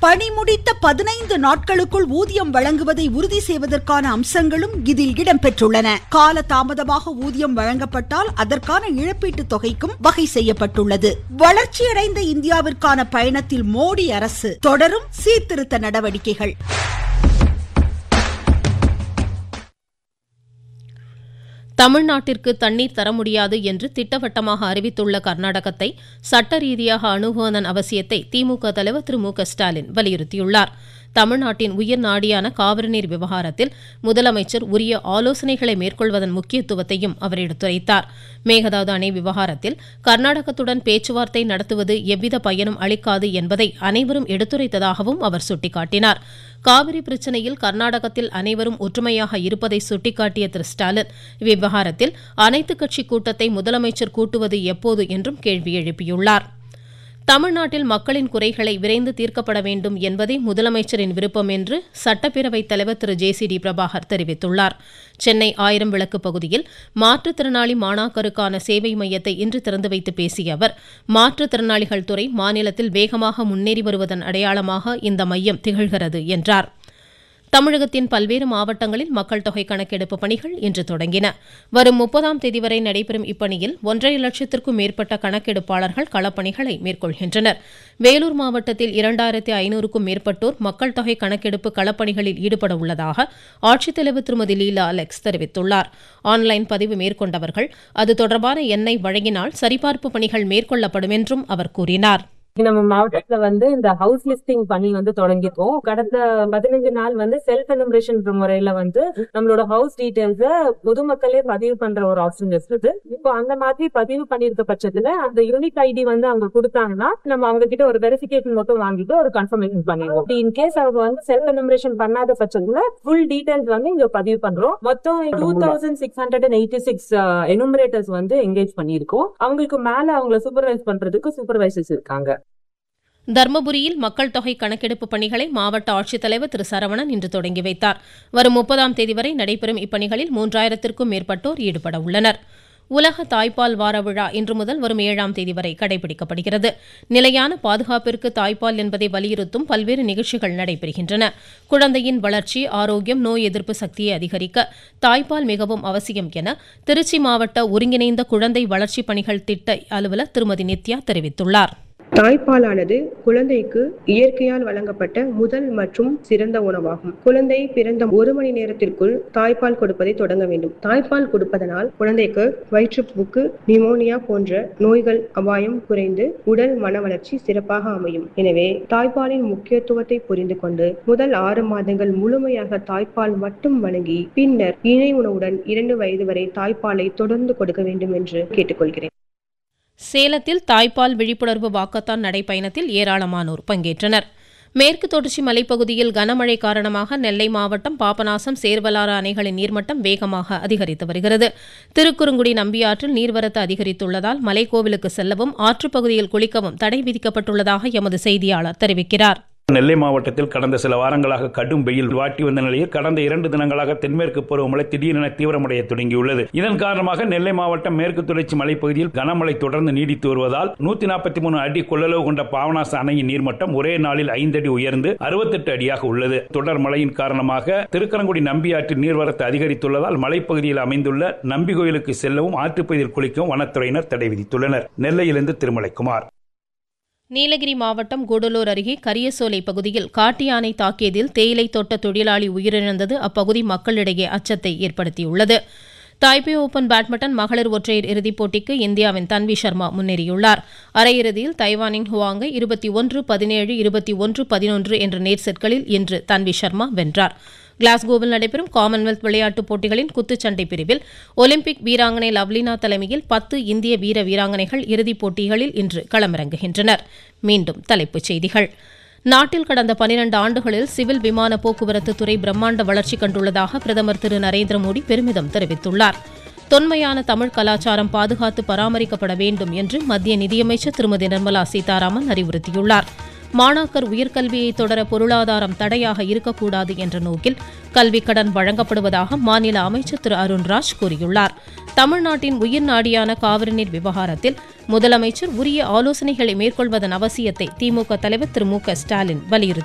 பணி முடித்த 15 நாட்களுக்குள் ஊதியம் வழங்குவதை உறுதி செய்வதற்கான அம்சங்களும் இதில் இடம்பெற்றுள்ளன. கால தாமதமாக ஊதியம் வழங்கப்பட்டால் அதற்கான இழப்பீட்டுத் தொகைக்கும் வகை செய்யப்பட்டுள்ளது. வளர்ச்சியடைந்த இந்தியாவிற்கான பயணத்தில் மோடி அரசு தொடரும் சீர்திருத்த நடவடிக்கைகள். தமிழ்நாட்டிற்கு தண்ணீர் தர முடியாது என்று திட்டவட்டமாக அறிவித்துள்ள கர்நாடகத்தை சட்ட ரீதியாக அணுகுவதன் அவசியத்தை திமுக தலைவர் திரு மு.க. ஸ்டாலின் வலியுறுத்தியுள்ளார். தமிழ்நாட்டின் உயிர் நாடியான காவிரி நீர் விவகாரத்தில் முதலமைச்சர் உரிய ஆலோசனைகளை மேற்கொள்வதன் முக்கியத்துவத்தையும் அவர் எடுத்துரைத்தார். மேகதாது அணை விவகாரத்தில் கர்நாடகத்துடன் பேச்சுவார்த்தை நடத்துவது எவ்வித பயனும் அளிக்காது என்பதை அனைவரும் எடுத்துரைத்ததாகவும் அவர் சுட்டிக்காட்டினார். காவிரி பிரச்சனையில் கர்நாடகத்தில் அனைவரும் ஒற்றுமையாக இருப்பதை சுட்டிக்காட்டிய திரு ஸ்டாலின் இவ்விவகாரத்தில் அனைத்துக் கட்சி கூட்டத்தை முதலமைச்சர் கூட்டுவது எப்போது என்றும் கேள்வி எழுப்பியுள்ளார். தமிழ்நாட்டில் மக்களின் குறைகளை விரைந்து தீர்க்கப்பட வேண்டும் என்பதே முதலமைச்சரின் விருப்பம் என்று சட்டப்பேரவைத் தலைவர் திரு ஜே.சி.டி. பிரபாகர் தெரிவித்துள்ளார். சென்னை 1000 விளக்கு பகுதியில் மாற்றுத்திறனாளி மாணாக்கருக்கான சேவை மையத்தை இன்று திறந்து வைத்து பேசிய அவர், மாற்றுத்திறனாளிகள் துறை மாநிலத்தில் வேகமாக முன்னேறி வருவதன் அடையாளமாக இந்த மையம் திகழ்கிறது என்றார். தமிழகத்தின் பல்வேறு மாவட்டங்களில் மக்கள் தொகை கணக்கெடுப்பு பணிகள் இன்று தொடங்கின. வரும் 30ஆம் தேதி வரை நடைபெறும் இப்பணியில் 1.5 லட்சத்திற்கும் மேற்பட்ட கணக்கெடுப்பாளர்கள் களப்பணிகளை மேற்கொள்கின்றனர். வேலூர் மாவட்டத்தில் 2500க்கும் மேற்பட்டோர் மக்கள் தொகை கணக்கெடுப்பு களப்பணிகளில் ஈடுபட உள்ளதாக ஆட்சித்தலைவர் திருமதி லீலா அலெக்ஸ் தெரிவித்துள்ளார். ஆன்லைன் பதிவு மேற்கொண்டவர்கள் அது தொடர்பான எண்ணை வழங்கினால் சரிபார்ப்பு பணிகள் மேற்கொள்ளப்படும் என்றும் அவர் கூறினார். நம்ம மாவட்டத்துல இந்த ஹவுஸ் லிஸ்டிங் பணி தொடங்கிட்டோம். கடந்த 15 நாள் செல்ஃப் எனுமரேஷன் முறையில நம்மளோட ஹவுஸ் டீடைல்ஸ் பொதுமக்களே பதிவு பண்ற ஒரு ஆப்ஷன் இருக்குது. இப்போ அந்த மாதிரி பதிவு பண்ணிருக்க பட்சத்துல அந்த யூனிக் ஐடி அவங்க கொடுத்தாங்கன்னா நம்ம அவங்க கிட்ட ஒரு வெரிஃபிகேஷன் மட்டும் வாங்கிட்டு ஒரு கன்ஃபர்மேஷன் பண்ணிடுவோம். இன்கேஸ் அவங்க செல்ஃப் எனுமரேஷன் பண்ணாத பட்சத்துல ஃபுல் டீடைல்ஸ் இங்க பதிவு பண்றோம். மொத்தம் 2686 எனுமரேட்டர்ஸ் என்கேஜ் பண்ணிருக்கோம். அவங்களுக்கு மேல அவங்களை சூப்பர்வைஸ் பண்றதுக்கு சூப்பர்வைசர்ஸ் இருக்காங்க. தர்மபுரியில் மக்கள் தொகை கணக்கெடுப்பு பணிகளை மாவட்ட ஆட்சித்தலைவர் திரு சரவணன் இன்று தொடங்கி வைத்தார். வரும் 30ஆம் தேதி வரை நடைபெறும் இப்பணிகளில் 3000த்திற்கும் மேற்பட்டோர் ஈடுபட உள்ளனர். உலக தாய்ப்பால் வார விழா இன்று முதல் வரும் 7ஆம் தேதி வரை கடைபிடிக்கப்படுகிறது. நிலையான பாதுகாப்பிற்கு தாய்ப்பால் என்பதை வலியுறுத்தும் பல்வேறு நிகழ்ச்சிகள் நடைபெறுகின்றன. குழந்தையின் வளர்ச்சி, ஆரோக்கியம், நோய் எதிர்ப்பு சக்தியை அதிகரிக்க தாய்ப்பால் மிகவும் அவசியம் என திருச்சி மாவட்ட ஒருங்கிணைந்த குழந்தை வளர்ச்சி பணிகள் திட்ட அலுவலர் திருமதி நித்யா தெரிவித்துள்ளார். தாய்ப்பாலானது குழந்தைக்கு இயற்கையால் வழங்கப்பட்ட முதல் மற்றும் சிறந்த உணவாகும். குழந்தை பிறந்த 1 மணி நேரத்திற்குள் தாய்ப்பால் கொடுப்பதை தொடங்க வேண்டும். தாய்ப்பால் கொடுப்பதனால் குழந்தைக்கு வயிற்றுப்போக்கு, நிமோனியா போன்ற நோய்கள் அபாயம் குறைந்து உடல் மன வளர்ச்சி சிறப்பாக அமையும். எனவே தாய்ப்பாலின் முக்கியத்துவத்தை புரிந்து கொண்டு முதல் 6 மாதங்கள் முழுமையாக தாய்ப்பால் மட்டும் வழங்கி பின்னர் இணை உணவுடன் 2 வயது வரை தாய்ப்பாலை தொடர்ந்து கொடுக்க வேண்டும் என்று கேட்டுக்கொள்கிறேன். சேலத்தில் தாய்ப்பால் விழிப்புணர்வு வாக்கத்தான் நடைப்பயணத்தில் ஏராளமானோர் பங்கேற்றனர். மேற்கு தொடர்ச்சி மலைப்பகுதியில் கனமழை காரணமாக நெல்லை மாவட்டம் பாபநாசம், சேர்வலாறு அணைகளின் நீர்மட்டம் வேகமாக அதிகரித்து வருகிறது. திருக்குறுங்குடி நம்பியாற்றில் நீர்வரத்து அதிகரித்துள்ளதால் மலைக்கோவிலுக்கு செல்லவும் ஆற்றுப்பகுதியில் குளிக்கவும் தடை விதிக்கப்பட்டுள்ளதாக எமது செய்தியாளர் தெரிவிக்கிறார். நெல்லை மாவட்டத்தில் கடந்த சில வாரங்களாக கடும் வெயில் வாட்டி வந்த நிலையில் கடந்த 2 தினங்களாக தென்மேற்கு பருவமழை திடீரென தீவிரமடைய தொடங்கியுள்ளது. இதன் காரணமாக நெல்லை மாவட்டம் மேற்கு தொடர்ச்சி மலைப்பகுதியில் கனமழை தொடர்ந்து நீடித்து வருவதால் 143 அடி கொள்ளளவு கொண்ட பாபநாச அணையின் நீர்மட்டம் ஒரே நாளில் 5 அடி உயர்ந்து 68 அடியாக உள்ளது. தொடர் மழையின் காரணமாக திருக்கரங்குடி நம்பியாற்றில் நீர்வரத்து அதிகரித்துள்ளதால் மலைப்பகுதியில் அமைந்துள்ள நம்பி கோயிலுக்கு செல்லவும் ஆற்றுப்பகுதியில் குளிக்கவும் வனத்துறையினர் தடை விதித்துள்ளனர். நெல்லையிலிருந்து திருமலைக்குமார். நீலகிரி மாவட்டம் கூடலூர் அருகே கரியசோலை பகுதியில் காட்டு யானை தாக்கியதில் தேயிலை தோட்ட தொழிலாளி உயிரிழந்தது அப்பகுதி மக்களிடையே அச்சத்தை ஏற்படுத்தியுள்ளது. தாய்பே ஓபன் பேட்மிண்டன் மகளிர் ஒற்றையர் இறுதிப் போட்டிக்கு இந்தியாவின் தன்வி சர்மா முன்னேறியுள்ளார். அரையிறுதியில் தைவானின் ஹுவாங்கை 21-17, 21-11 என்ற நேர் செட்களில் இன்று தன்வி சர்மா வென்றார். கிளாஸ்கோவில் நடைபெறும் காமன்வெல்த் விளையாட்டுப் போட்டிகளின் குத்துச்சண்டை பிரிவில் ஒலிம்பிக் வீராங்கனை லவ்லினா தலைமையில் 10 இந்திய வீராங்கனைகள் இறுதிப் போட்டிகளில் இன்று களமிறங்குகின்றனர். மீண்டும் தலைப்புச் செய்திகள். நாட்டில் கடந்த 12 ஆண்டுகளில் சிவில் விமான போக்குவரத்து துறை பிரம்மாண்ட வளர்ச்சி கண்டுள்ளதாக பிரதமர் திரு நரேந்திர மோடி பெருமிதம் தெரிவித்துள்ளார். தொன்மையான தமிழ் கலாச்சாரம் பாதுகாத்து பராமரிக்கப்பட வேண்டும் என்று மத்திய நிதியமைச்சர் திருமதி நிர்மலா சீதாராமன் அறிவுறுத்தியுள்ளார். மாணாக்கர் உயர்கல்வியை தொடர பொருளாதாரம் தடையாக இருக்கக்கூடாது என்ற நோக்கில் கல்விக் கடன் வழங்கப்படுவதாக மாநில அமைச்சர் திரு அருண்ராஜ் கூறியுள்ளார். தமிழ்நாட்டின் உயிர் நாடியான காவிரி நீர் விவகாரத்தில் முதலமைச்சர் உரிய ஆலோசனைகளை மேற்கொள்வதன் அவசியத்தை திமுக தலைவர் திரு மு.க. ஸ்டாலின் வலியுறுத்தியுள்ளார்.